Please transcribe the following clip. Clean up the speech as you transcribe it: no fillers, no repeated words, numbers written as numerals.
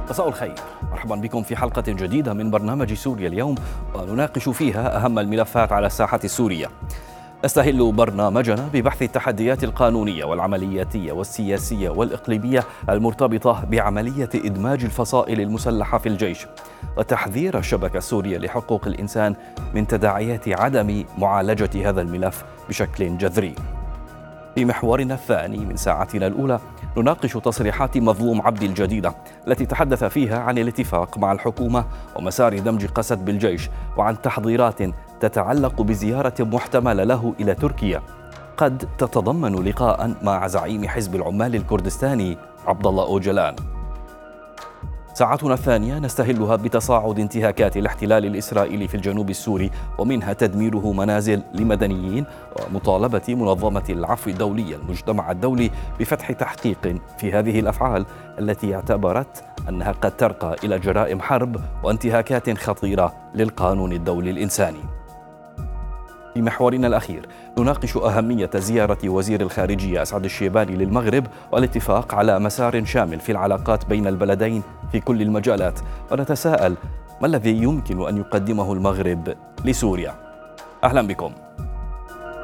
مساء الخير، مرحبا بكم في حلقة جديدة من برنامج سوريا اليوم، ونناقش فيها أهم الملفات على الساحة السورية. نستهل برنامجنا ببحث التحديات القانونية والعملياتية والسياسية والإقليمية المرتبطة بعملية إدماج الفصائل المسلحة في الجيش، وتحذير الشبكة السورية لحقوق الإنسان من تداعيات عدم معالجة هذا الملف بشكل جذري. في محورنا الثاني من ساعتنا الأولى نناقش تصريحات مظلوم عبد الجديدة التي تحدث فيها عن الاتفاق مع الحكومة ومسار دمج قسد بالجيش، وعن تحضيرات تتعلق بزيارة محتملة له إلى تركيا قد تتضمن لقاء مع زعيم حزب العمال الكردستاني عبد الله أوجلان. ساعتنا الثانية نستهلها بتصاعد انتهاكات الاحتلال الإسرائيلي في الجنوب السوري، ومنها تدميره منازل لمدنيين، ومطالبة منظمة العفو الدولية المجتمع الدولي بفتح تحقيق في هذه الأفعال التي اعتبرت أنها قد ترقى إلى جرائم حرب وانتهاكات خطيرة للقانون الدولي الإنساني. في محورنا الأخير نناقش أهمية زيارة وزير الخارجية أسعد الشيباني للمغرب والاتفاق على مسار شامل في العلاقات بين البلدين في كل المجالات، ونتساءل ما الذي يمكن أن يقدمه المغرب لسوريا. أهلا بكم.